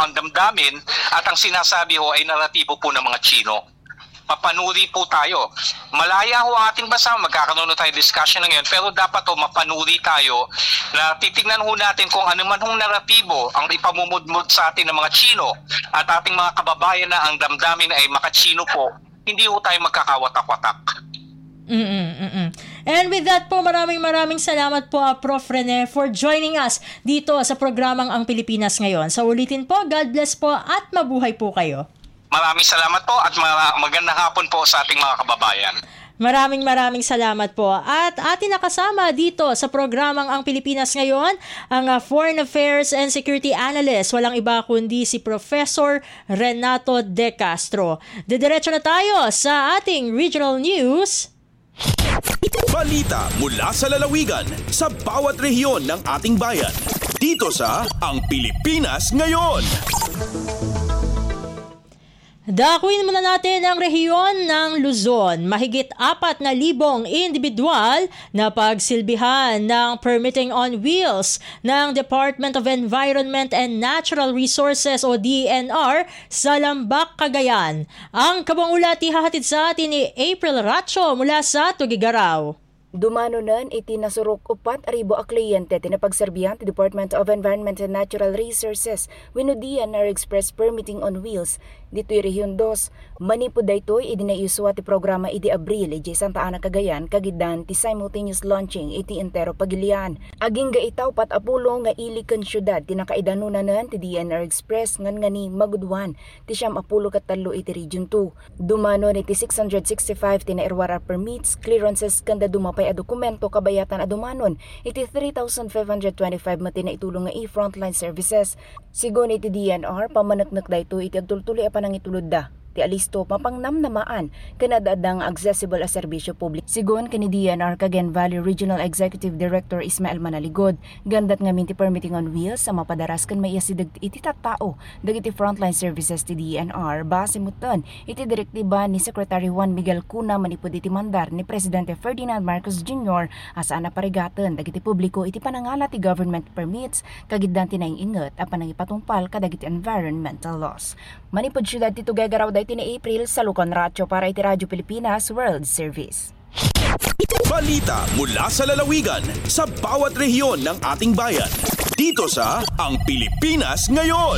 ang damdamin at ang sinasabi ho ay naratibo po ng mga Chino. Mapanuri po tayo. Malaya ho ating bansa, magkakaroon tayo discussion na ngayon, pero dapat ho mapanuri tayo na titignan ho natin kung ano man hong naratibo ang ipamumudmud sa atin ng mga Chino at ating mga kababayan na ang damdamin ay maka-Chino po, hindi ho tayo magkakawatak-watak. And with that po, maraming salamat po Prof. Rene for joining us dito sa programang Ang Pilipinas Ngayon. Sa ulitin po, God bless po at mabuhay po kayo. Maraming salamat po at magandang hapon po sa ating mga kababayan. Maraming salamat po. At atin nakasama dito sa programang Ang Pilipinas Ngayon, ang Foreign Affairs and Security Analyst, walang iba kundi si Professor Renato De Castro. Didiretso na tayo sa ating regional news. Balita mula sa lalawigan sa bawat rehiyon ng ating bayan. Dito sa Ang Pilipinas Ngayon. Dakwin muna natin ang rehiyon ng Luzon. Mahigit 4,000 individual na pagsilbihan ng Permitting on Wheels ng Department of Environment and Natural Resources o DENR sa Lambak, Cagayan. Ang kabang ulat ihahatid sa atin ni April Racho mula sa Tugigaraw. Dumanonan iti nasurok 4,000 a kliyente tinapagserbihan ti Department of Environment and Natural Resources wenno DENR Express Permitting on Wheels dito'y Rehiyon 2. Manipod daytoy idinayuswa ti programa iti Abril iti Santa Ana, Cagayan kagiddan ti simultaneous launching iti entero Pagilian. Aging gaitaw patapulo nga iliken syudad tinakaidanunanan ti DENR Express ngan ngani magudwan ti siyam apulo katalo iti Region 2. Dumanon iti 665 tinairwara permits, clearances kanda dumapay a dokumento kabayatan a dumanon iti 3,525 matina itulong nga e-frontline services. Sigon iti DENR pamanaknak dayto iti agtultuloy a panangitulod da. Ti alisto papangnamnamaan kanadadang accessible a serbisyo publik. Sigon kani DENR Cagayan Valley Regional Executive Director Ismael Manaligod, gandat nga minti Permitting on Wheels sa mapadaras kan maiasidag iti tattao dagiti frontline services ti DENR base mutan iti direktiba ni Secretary Juan Miguel Cuna manipod iti mandar ni Presidente Ferdinand Marcos Jr. asaan na parigatan dagiti publiko iti panangala ti government permits kagiddan ti naingat a panangipatungpal kadagiti environmental laws. Manipod syudad ti Tugigaraw iti ni April sa Lucon Racho para iti Radyo Pilipinas World Service. Balita mula sa lalawigan sa bawat rehiyon ng ating bayan. Dito sa Ang Pilipinas Ngayon.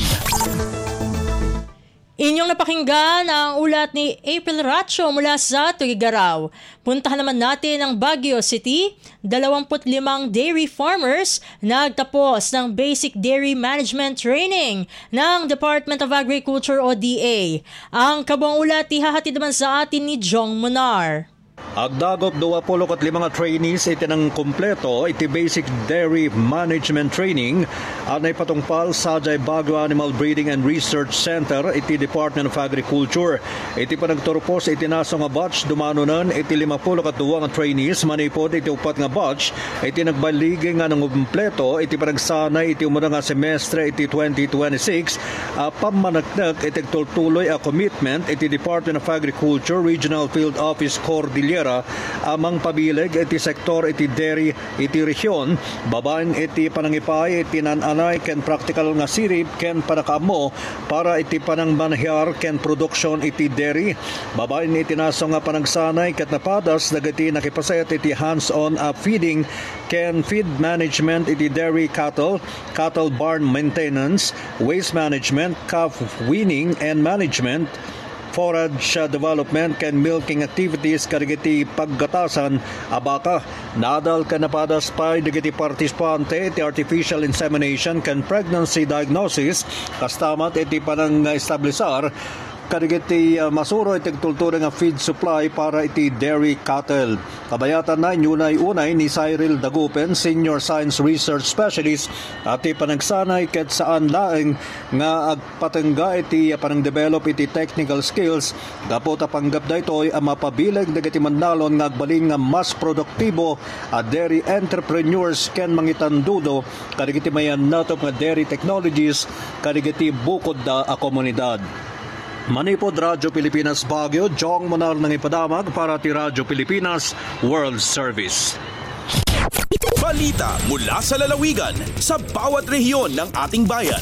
Inyong napakinggan ang ulat ni April Racho mula sa Tugigaraw. Puntahan naman natin ang Baguio City. 25 dairy farmers nagtapos ng Basic Dairy Management Training ng Department of Agriculture o DA. Ang kabuang ulat ihahatid naman sa atin ni Jong Monar. Agdagop 25 trainees iti ng kumpleto iti Basic Dairy Management Training at naipatungpal sa Baguio Animal Breeding and Research Center iti Department of Agriculture. Iti panagturpos iti naso nga batch dumanonan iti 52 trainees manipod iti 4 nga batch iti nagbaligi nga ng kumpleto iti panagsanay iti umuna nga semestre iti 2026 pamanagnak iti tultuloy a commitment iti Department of Agriculture Regional Field Office Cordillera amang pabileg iti sektor iti dairy iti rehiyon babaen iti panangipay iti nananay ken practical nga sirip ken panakaamo para iti panangmanhyar ken production iti dairy babaen iti naso nga panagsanay ket napadas dagiti nakipasayat iti hands-on feeding ken feed management iti dairy cattle barn maintenance, waste management, calf weaning and management, forage development ken milking activities kadagiti paggatasan abaka. Nadal ken napadas pay dagiti partisipante iti artificial insemination ken pregnancy diagnosis kastamat iti panang establisar kadagiti masuro iti tultura nga feed supply para iti dairy cattle. Kabayatan na unay ni Cyril Dagupen, Senior Science Research Specialist at panagsanay ket saan laeng nga agpatengga iti panang-develop iti technical skills gapot a panggap daytoy a mapabileg dagiti mandalon nga agbalin nga mas produktibo a dairy entrepreneurs ken mangitandudo kadagiti mayan natop nga dairy technologies kadagiti bukod da a komunidad. Manipod Radyo Pilipinas Baguio, Jong Monar nang ipadamag para ti Radyo Pilipinas World Service. Balita mula sa lalawigan sa bawat rehiyon ng ating bayan.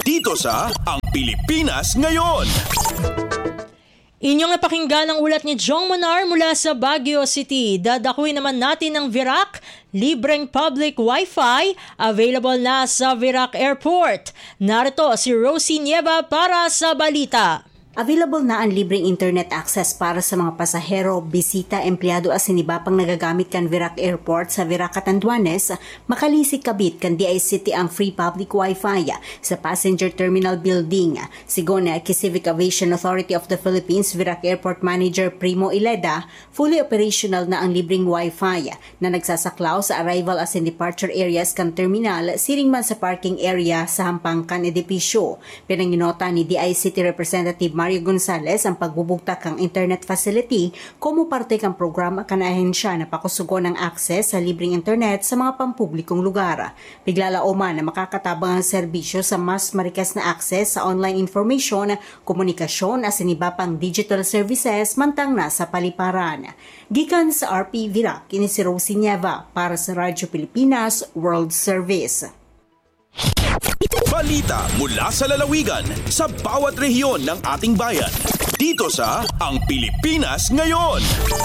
Dito sa Ang Pilipinas Ngayon. Inyong napakinggan ang ulat ni Jong Monar mula sa Baguio City. Dadakuin naman natin ng Virac, libreng public Wi-Fi, available na sa Virac Airport. Narito si Rosie Nieva para sa balita. Available na ang libreng internet access para sa mga pasahero, bisita, empleyado at sinibapang nagagamit kan Virac Airport sa Virac Catanduanes, makalisik kabit kan DICT ang free public Wi-Fi sa Passenger Terminal Building. Sigon kay Civic Aviation Authority of the Philippines, Virac Airport Manager Primo Ileda, fully operational na ang libreng Wi-Fi na nagsasaklaw sa arrival as in departure areas kan terminal, siring man sa parking area sa hampang kan edipisyo. Pinanginota ni DICT Representative Mario Gonzales ang pagbubugta kang internet facility como parte kang programa kan ahensya na pakusugon ng access sa libreng internet sa mga pampublikong lugar. Biglalauman na makakatabang ang serbisyo sa mas marikas na access sa online information, komunikasyon at sinibapang digital services mantang nasa paliparan. Gikan sa RP Virac, kini si Rosie Nieva para sa Radyo Pilipinas World Service. Balita mula sa lalawigan sa bawat rehiyon ng ating bayan. Dito sa Ang Pilipinas Ngayon.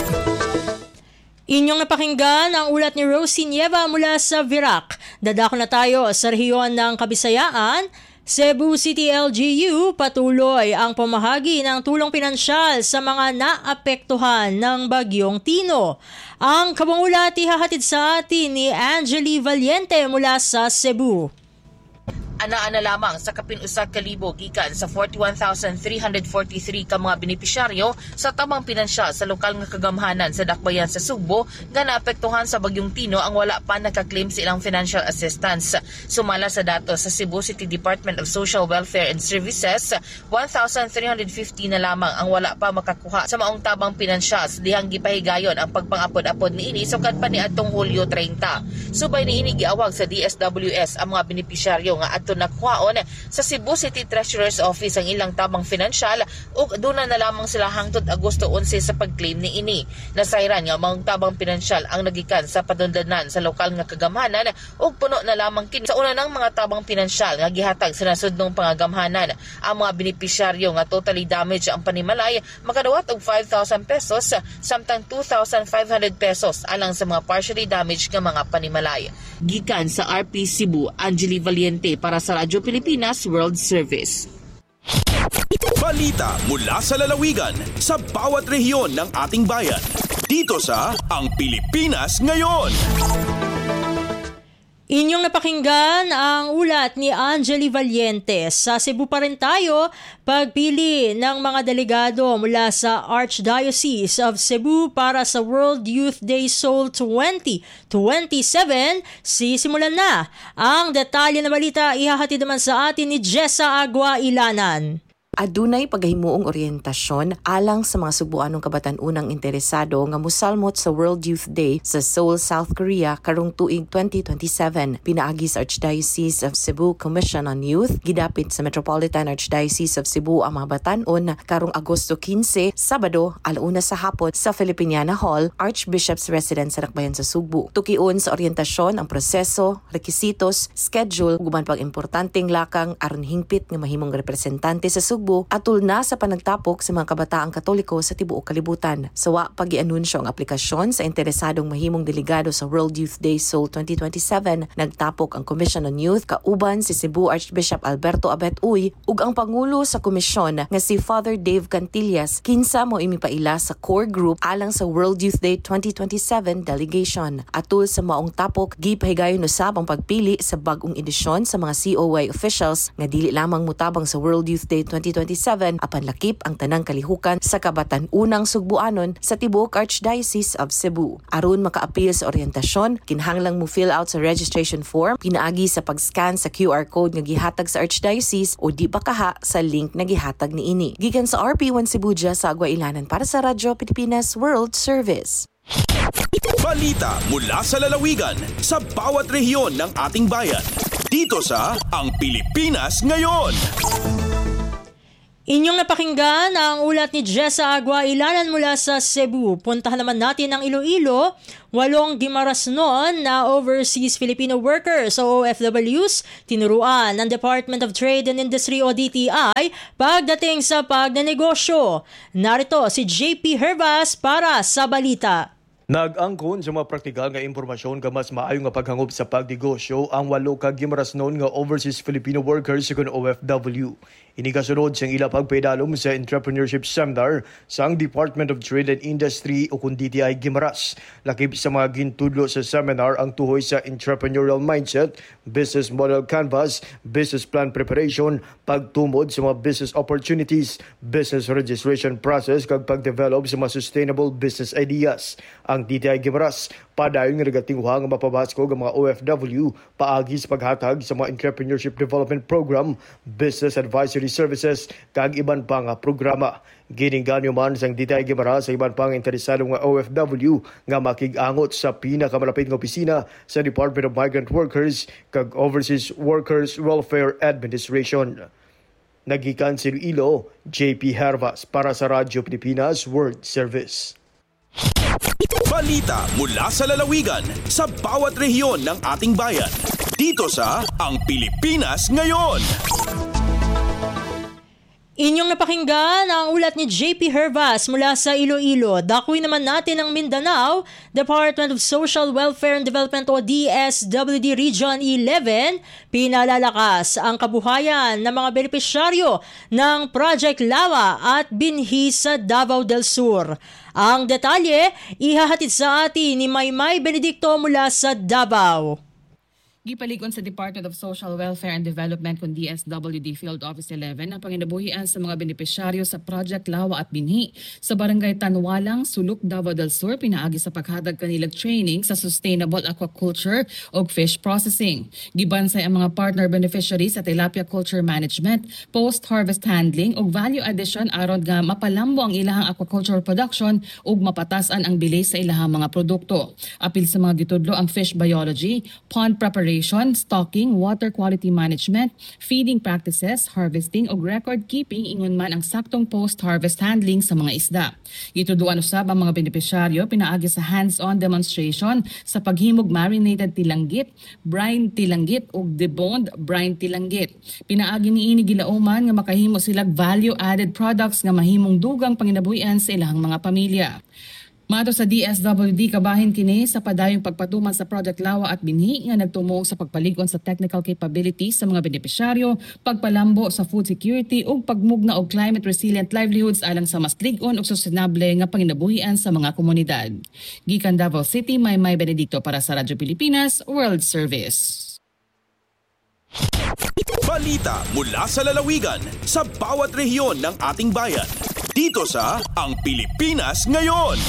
Inyong napakinggan ang ulat ni Rosie Nieva mula sa Virac. Dadako na tayo sa rehiyon ng Kabisayaan. Cebu City LGU patuloy ang pamahagi ng tulong pinansyal sa mga naapektuhan ng Bagyong Tino. Ang kabangulat ihahatid sa atin ni Angeli Valiente mula sa Cebu. Ana-ana lamang sa kapin-usa ka libo gikan sa 41,343 ka mga benepisyaryo sa tamang pinansyal sa lokal nga kagamhanan sa dakbayan sa Sugbo nga naapektuhan sa Bagyong Tino ang wala pa nakaklaim sa ilang financial assistance. Sumala sa datos sa Cebu City Department of Social Welfare and Services, 1,350 na lamang ang wala pa makakuha sa maong tabang pinansyal sa dihang gipahigayon ang pagpangapod-apod niini sukad pa niadtong Hulyo 30. Subay niini giawag sa DSWS ang mga benepisyaryo nga nakuhaon sa Cebu City Treasurer's Office ang ilang tabang financial ug duna na lamang sila hangtod Agosto 11 sa pag-claim ni ini. Nasayran nga mga tabang financial ang nagikan sa padundanan sa lokal nga kagamhanan ug puno na lamang kini sa una ng mga tabang financial nga gihatag sa nasudnong pangagamhanan. Ang mga benepisyaryo nga totally damaged ang panimalay makadawat og 5,000 pesos samtang 2,500 pesos alang sa mga partially damaged nga mga panimalay. Gikan sa RP Cebu, Angeli Valiente para sa Radyo Pilipinas World Service. Balita mula sa lalawigan sa bawat rehiyon ng ating bayan. Dito sa Ang Pilipinas Ngayon. Inyong napakinggan ang ulat ni Angeli Valiente. Sa Cebu pa rin tayo, pagpili ng mga delegado mula sa Archdiocese of Cebu para sa World Youth Day Seoul 2027, sisimulan na. Ang detalye na balita ihahatid naman sa atin ni Jessa Agua Ilanan. Adunay paghimuong oryentasyon alang sa mga Subuanong kabatan-unang interesado nga musalmot sa World Youth Day sa Seoul, South Korea karong tuig 2027. Pinaagi sa Archdiocese of Cebu Commission on Youth, gidapit sa Metropolitan Archdiocese of Cebu ang mga batan-on karong Agosto 15, Sabado, 1:00 sa hapon sa Filipiniana Hall, Archbishop's Residence sa Dakbayan sa Sugbo. Tukion sa oryentasyon ang proseso, rekisitos, schedule, guban pag importanteng lakang aron hingpit nga mahimong representante sa Sugbo atul na sa panagtapok sa mga kabataang Katoliko sa tibuok kalibutan. Sawa pag-ianunsyo ang aplikasyon sa interesadong mahimong delegado sa World Youth Day Seoul 2027, nagtapok ang Commission on Youth kauban si Cebu Archbishop Alberto Abet Uy ug ang pangulo sa komisyon nga si Father Dave Cantillas kinsa mo imipaila sa core group alang sa World Youth Day 2027 delegation. Atul sa maong tapok, gipahigayon usab ang pagpili sa bag-ong edisyon sa mga COY officials nga dili lamang mutabang sa World Youth Day 2027 apan lakip ang tanang kalihukan sa kabatan-unang Sugbuanon sa tibuok Archdiocese of Cebu. Aron maka-appeal sa orientasyon, kinahanglang mo fill out sa registration form pinaagi sa pag-scan sa QR code nga gihatag sa Archdiocese o di pa kaha sa link na gihatag niini. Gikan sa RP1 Cebu sa Agua Ilanan para sa Radyo Pilipinas World Service. Balita mula sa lalawigan sa bawat rehiyon ng ating bayan. Dito sa Ang Pilipinas Ngayon. Inyong napakinggan ang ulat ni Jessa Agua-Ilanan mula sa Cebu. Puntahan naman natin ang Iloilo. 8 Gimarasnon na overseas Filipino workers o OFWs tinuruan ng Department of Trade and Industry o DTI pagdating sa pagnenegosyo. Narito si JP Hervas para sa balita. Nag-angkon sa mga praktikal nga impormasyon ka mas maayo nga paghangop sa pagdigosyo ang 8 ka Gimarasnon nga overseas Filipino workers sa OFW. Ini kasunod sa ila pagpaidalom sa entrepreneurship seminar sa ang Department of Trade and Industry o kung DTI Guimaras. Lakip sa mga gintudlo sa seminar ang tuhoy sa entrepreneurial mindset, business model canvas, business plan preparation, pagtumod sa mga business opportunities, business registration process kag pagdevelop sa mga sustainable business ideas. Ang DTI Guimaras padayon nga nagatingwa nga mapabasko ang mga OFW paagi sa paghatag sa mga entrepreneurship development program, business advisory services kag iban pa nga programa. Gininganyo man sang DTI Guimaras sa iban pang interesado nga OFW nga makig-angot sa pinakamalapit nga opisina sa Department of Migrant Workers kag Overseas Workers Welfare Administration. Nagikan si Iloilo, JP Hervas para sa Radyo Pilipinas World Service. Balita mula sa lalawigan sa bawat rehiyon ng ating bayan. Dito sa Ang Pilipinas Ngayon. Inyong napakinggan ang ulat ni JP Hervas mula sa Iloilo. Dakuin naman natin ang Mindanao. Department of Social Welfare and Development o DSWD Region 11 pinalalakas ang kabuhayan ng mga benepisyaryo ng Project Lawa at Binhi sa Davao del Sur. Ang detalye, ihahatid sa atin ni Maymay Benedicto mula sa Davao. Gipaligon sa Department of Social Welfare and Development kung DSWD Field Office 11 ang panginabuhian sa mga benepisyaryo sa Project Lawa at Binhi sa Barangay Tanwalang, Suluk, Davao del Sur pinaagi sa paghatag kanilang training sa sustainable aquaculture o fish processing. Gibansay ang mga partner beneficiaries sa tilapia culture management, post-harvest handling ug value addition aron nga mapalambo ang ilahang aquaculture production ug mapatasan ang bilis sa ilahang mga produkto. Apil sa mga gitudlo ang fish biology, pond preparation, stocking, water quality management, feeding practices, harvesting ug record keeping ingon man ang saktong post-harvest handling sa mga isda. Gituduan usab ang mga benepisyaryo pinaagi sa hands-on demonstration sa paghimog marinated tilanggit, brine tilanggit ug deboned brine tilanggit. Pinaagi niini gilauman nga makahimo silang value-added products nga mahimong dugang panginabuhian sa ilahang mga pamilya. Mato sa DSWD, kabahin kini sa padayong pagpatuman sa Project Lawa at Binhi nga nagtumong sa pagpaligon sa technical capabilities sa mga benepisyaryo, pagpalambo sa food security ug pagmugna og climate resilient livelihoods alang sa mas lig-on ug sustainable nga panginabuhian sa mga komunidad. Gikan Davao City, Maymay Benedicto para sa Radyo Pilipinas World Service. Balita mula sa lalawigan sa bawat rehiyon ng ating bayan. Dito sa Ang Pilipinas Ngayon.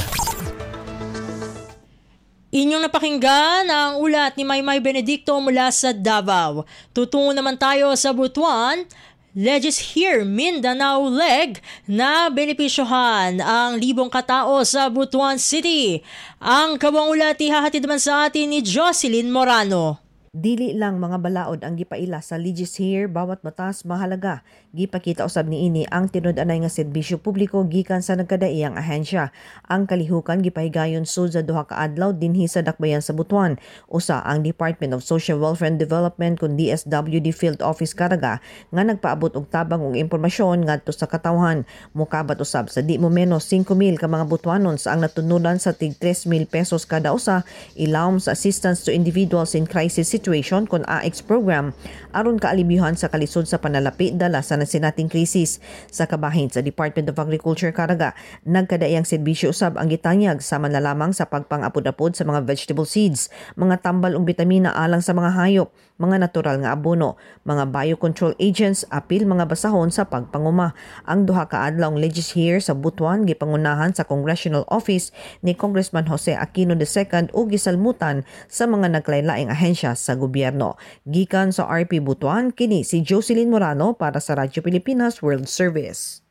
Inyong napakinggan ang ulat ni Maymay Benedicto mula sa Davao. Tutungo naman tayo sa Butuan. Legis Here Mindanao Leg na benepisyohan ang 1,000 katao sa Butuan City. Ang kabang ulat ihahatid naman sa atin ni Jocelyn Morano. Dili lang mga balaod ang gipaila sa Legis Here, bawat batas mahalaga. Gipakita usab niini ang tinud-anay nga serbisyo publiko gikan sa nagkadaiyang ahensya. Ang kalihukan gipahigayon sud sa duha ka adlaw dinhi sa Dakbayan sa Butuan. Usa ang Department of Social Welfare and Development kun DSWD Field Office Caraga nga nagpaabot og tabang og impormasyon ngadto sa katawhan. Mukabat usab sa di mo menos 5,000 ka mga Butuanon sa ang natunudan sa tig 3,000 pesos kada usa ilawom sa assistance to individuals in crisis situation kon AX program aron kaalibyuhan sa kalisod sa panalapi dala sa nasinating krisis. Sa kabahin sa Department of Agriculture Caraga, nagkadaiyang serbisyo usab ang gitanyag sama na lamang sa pagpang-apod-apod sa mga vegetable seeds, mga tambal ug bitamina alang sa mga hayop, mga natural nga abono, mga biocontrol agents, apil mga basahon sa pagpanguma. Ang duha ka adlaw Legis Here sa Butuan gipangunahan sa Congressional Office ni Congressman Jose Aquino II ug gisalmutan sa mga naglaylaing ahensya sa gobyerno. Gikan sa RP Butuan, kini si Jocelyn Morano para sa Radyo Pilipinas World Service.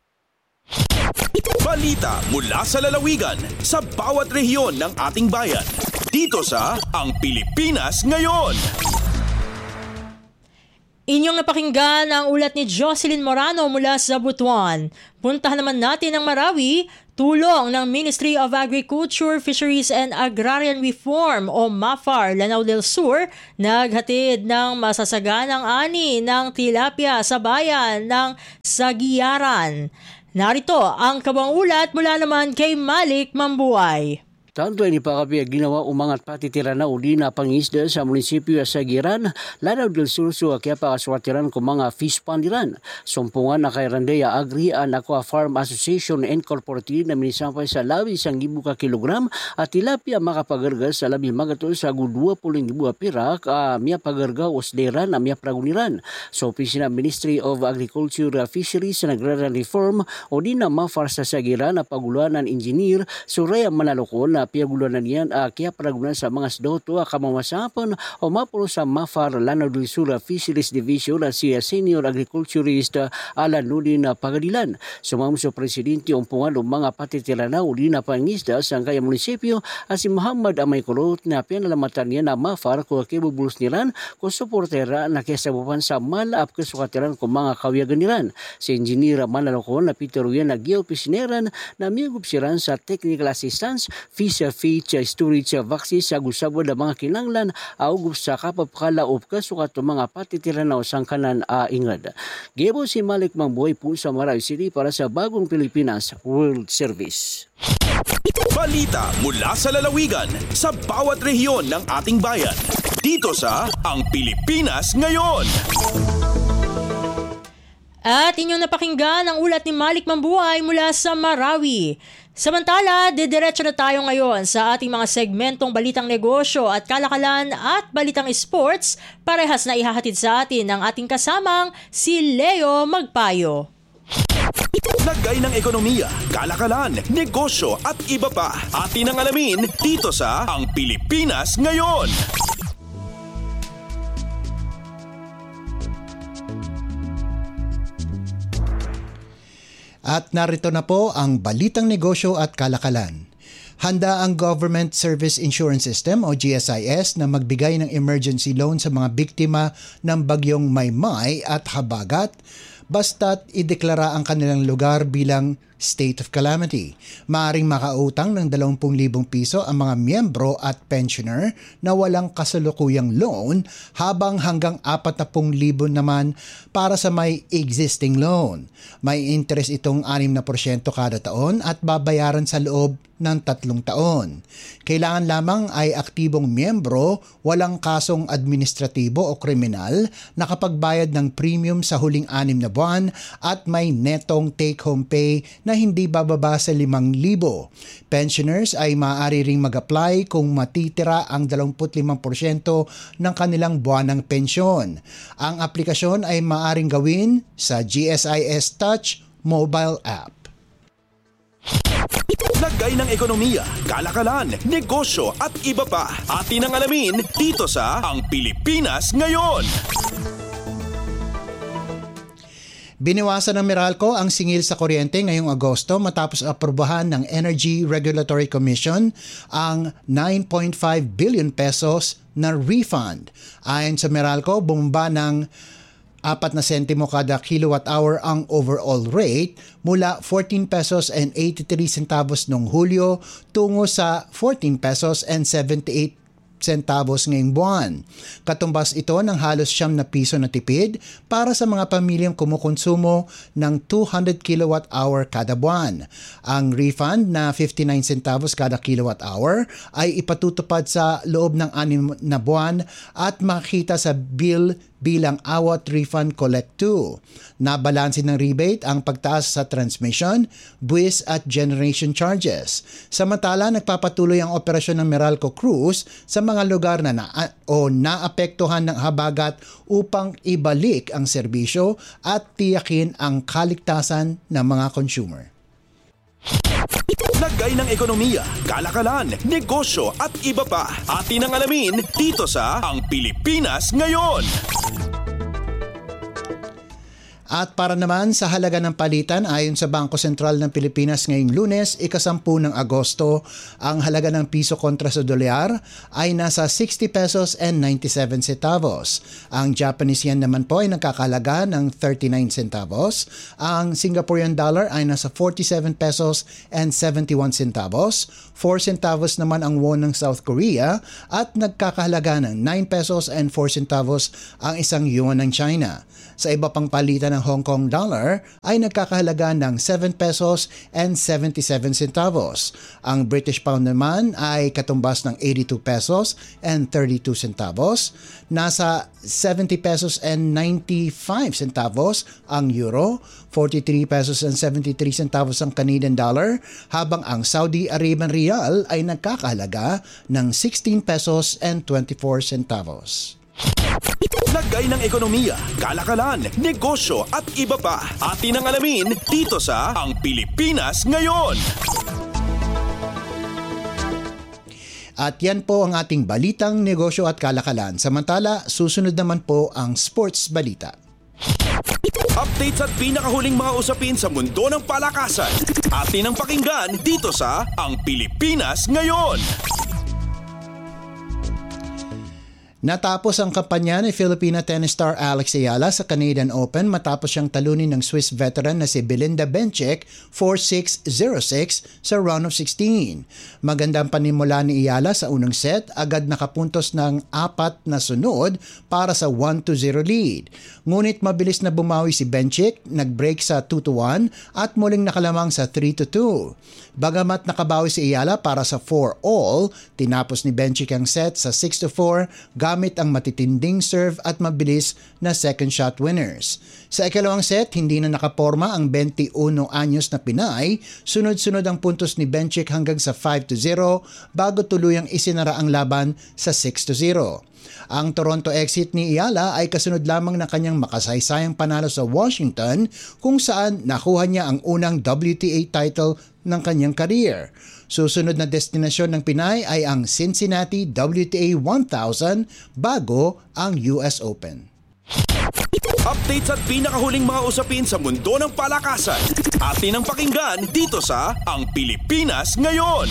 Balita mula sa lalawigan sa bawat rehiyon ng ating bayan. Dito sa Ang Pilipinas Ngayon. Inyong napakinggan ang ulat ni Jocelyn Morano mula sa Butuan. Puntahan naman natin ang Marawi. Tulong ng Ministry of Agriculture, Fisheries and Agrarian Reform o MAFAR Lanao del Sur naghatid ng masasaganang ani ng tilapia sa bayan ng Sagiaran. Narito ang kabang ulat mula naman kay Malik Mambuay. Tanto ni Pakapi ginawa umangat patitira na uli na pangisda sa munisipyo sa Sagiaran, Lanao del Sur kaya pakaswatiran ko mga fish pandiran. Sumpungan na kay Randea Agri and Aqua Farm Association Incorporated na minisampay sa 1,000 ka kilogram at tilapia makapagarga sa labi magato sa 20,000 pira miya pagarga osderan na miya praguniran. So opisina Ministry of Agriculture, Fisheries and Agrarian Reform o di na MAFAR sa Sagiaran na paguluan ng engineer Suraya Manalocon na piyagulunan niyan kaya paragunan sa mga sdoto kamamasapan o mapulo sa MAFAR Lanao del Sur Fisheries Division si Senior Agriculturist Alan Nudin Pagadilan. Sumam sa Presidente umpungan ng mga patitira na uli na pangisda sa kaya munisipyo si Muhammad Amay Kulot na pinalamatan niya na MAFAR kung kibubulos nilan kung suportera na kesabupan sa malap kesukatiran kung mga kawiyagan nilan. Si Engineer Manalocon na pituruyan na geopisineran na miyagupsiran sa technical assistance sa feed, storage, vaccine sa gusabo na mga kinanglan augub sa kapapakalaop kasukat mga patitiran na usang kanan ingad. Gebo si Malik Mambuhay po sa Marawi City para sa Bagong Pilipinas World Service. Balita mula sa lalawigan sa bawat rehiyon ng ating bayan. Dito sa Ang Pilipinas Ngayon. At inyong napakinggan ang ulat ni Malik Mambuhay mula sa Marawi. Samantala, didiretso na tayo ngayon sa ating mga segmentong Balitang Negosyo at Kalakalan at Balitang Sports. Parehas na ihahatid sa atin ng ating kasamang si Leo Magpayo. Lagay ng ekonomiya, kalakalan, negosyo at iba pa. Atin ang alamin dito sa Ang Pilipinas Ngayon. At narito na po ang Balitang Negosyo at Kalakalan. Handa ang Government Service Insurance System o GSIS na magbigay ng emergency loan sa mga biktima ng bagyong Maymay at Habagat basta't ideklara ang kanilang lugar bilang state of calamity. Maaring makautang ng 20,000 piso ang mga miyembro at pensioner na walang kasalukuyang loan habang hanggang 40,000 naman para sa may existing loan. May interest itong 6% kada taon at babayaran sa loob ng 3 taon. Kailangan lamang ay aktibong miyembro, walang kasong administratibo o kriminal, nakapagbayad ng premium sa huling 6 na buwan at may netong take-home pay na hindi bababa sa 5,000. Pensioners ay maaari ring mag-apply kung matitira ang 25% ng kanilang buwanang pensyon. Ang aplikasyon ay maaaring gawin sa GSIS Touch mobile app. Lagay ng ekonomiya, kalakalan, negosyo at iba pa. Atin ang alamin dito sa Ang Pilipinas Ngayon. Biniwasan ng Meralco ang singil sa kuryente ngayong Agosto matapos aprobahan ng Energy Regulatory Commission ang 9.5 billion pesos na refund. Ayon sa Meralco, bumaba ng 4 na sentimo kada kilowatt hour ang overall rate mula 14 pesos and 83 centavos noong Hulyo tungo sa 14 pesos and 78 centavos ngayong buwan. Katumbas ito ng halos 9 na piso na tipid para sa mga pamilyang kumukonsumo ng 200 kilowatt hour kada buwan. Ang refund na 59 centavos kada kilowatt hour ay ipatutupad sa loob ng 6 na buwan at makita sa bill bilang awat refund collect 2. Nabalansin ng rebate ang pagtaas sa transmission, buwis at generation charges. Samantala, nagpapatuloy ang operasyon ng Meralco Cruise sa mga lugar na naapektuhan ng habagat upang ibalik ang serbisyo at tiyakin ang kaligtasan ng mga consumer. Lagay ng ekonomiya, kalakalan, negosyo at iba pa. Atin ang alamin dito sa Ang Pilipinas Ngayon. At para naman sa halaga ng palitan, ayon sa Bangko Sentral ng Pilipinas ngayong Lunes, 10 ng Agosto, ang halaga ng piso kontra sa dolyar ay nasa 60 pesos and 97 centavos. Ang Japanese yen naman po ay nagkakahalaga ng 39 centavos. Ang Singaporean dollar ay nasa 47 pesos and 71 centavos. 4 centavos naman ang won ng South Korea at nagkakahalaga ng 9 pesos and 4 centavos ang isang yuan ng China. Sa iba pang palitan ng Hong Kong dollar ay nagkakahalaga ng 7 pesos and 77 centavos. Ang British pound naman ay katumbas ng 82 pesos and 32 centavos. Nasa 70 pesos and 95 centavos ang euro, 43 pesos and 73 centavos ang Canadian dollar, habang ang Saudi Arabian rial ay nagkakahalaga ng 16 pesos and 24 centavos. Lagay ng ekonomiya, kalakalan, negosyo at iba pa. Atin ang alamin dito sa Ang Pilipinas Ngayon. At yan po ang ating balitang negosyo at kalakalan. Samantala, susunod naman po ang sports balita. Updates at pinakahuling mga usapin sa mundo ng palakasan. Atin ang pakinggan dito sa Ang Pilipinas Ngayon. Natapos ang kampanya ni Filipina tennis star Alex Ayala sa Canadian Open matapos siyang talunin ng Swiss veteran na si Belinda Bencic 4-6-0-6 sa round of 16. Magandang panimula ni Ayala sa unang set, agad nakapuntos ng 4 na sunod para sa 1-0 lead. Ngunit mabilis na bumawi si Bencic, nag-break sa 2-1 at muling nakalamang sa 3-2. Bagamat nakabawi si Ayala para sa 4-all, tinapos ni Bencic ang set sa 6-4 gamit ang matitinding serve at mabilis na second shot winners. Sa ikalawang set, hindi na nakaporma ang 21 anyos na Pinay, sunod-sunod ang puntos ni Bencic hanggang sa 5-0 bago tuluyang isinara ang laban sa 6-0. Ang Toronto exit ni Ayala ay kasunod lamang na kanyang makasaysayang panalo sa Washington kung saan nakuha niya ang unang WTA title ng kanyang career. Susunod na destinasyon ng Pinay ay ang Cincinnati WTA 1000 bago ang US Open. Updates at pinakahuling mga usapin sa mundo ng palakasan. Atin ang pakinggan dito sa Ang Pilipinas Ngayon.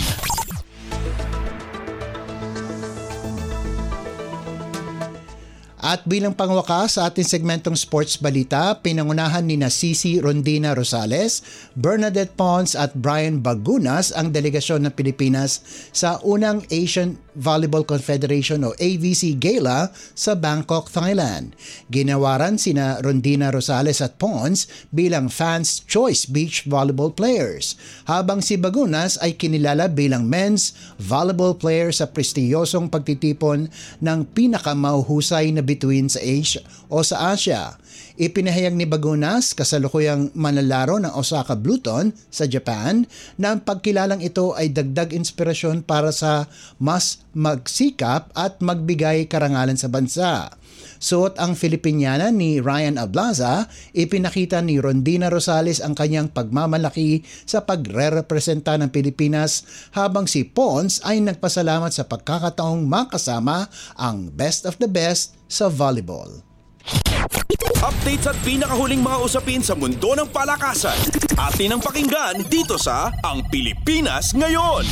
At bilang pangwakas sa ating segmentong sports balita, pinangunahan ni Cici Rondina Rosales, Bernadette Pons at Brian Bagunas ang delegasyon ng Pilipinas sa unang Asian Volleyball Confederation o AVC Gala sa Bangkok, Thailand. Ginawaran sina Rondina Rosales at Pons bilang Fans Choice Beach Volleyball Players, habang si Bagunas ay kinilala bilang Men's Volleyball Player sa prestiyosong pagtitipon ng pinakamahusay na bituin sa Asia o sa Asia. Ipinahayag ni Bagunas, kasalukuyang manlalaro ng Osaka Bluton sa Japan, na ang pagkilalang ito ay dagdag inspirasyon para sa mas magsikap at magbigay karangalan sa bansa. Suot ang Filipiniana ni Ryan Ablaza, ipinakita ni Rondina Rosales ang kanyang pagmamalaki sa pagre-representa ng Pilipinas, habang si Pons ay nagpasalamat sa pagkakataong makasama ang best of the best sa volleyball. Updates at pinakahuling mga usapin sa mundo ng palakasan. Atin ang pakinggan dito sa Ang Pilipinas Ngayon.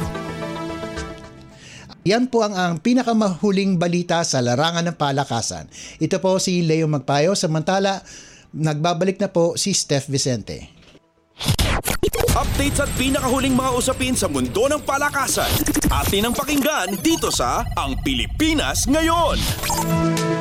Yan po ang pinakamahuling balita sa larangan ng palakasan. Ito po si Leo Magpayo, samantala nagbabalik na po si Steph Vicente. Updates at pinakahuling mga usapin sa mundo ng palakasan. Atin ang pakinggan dito sa Ang Pilipinas Ngayon.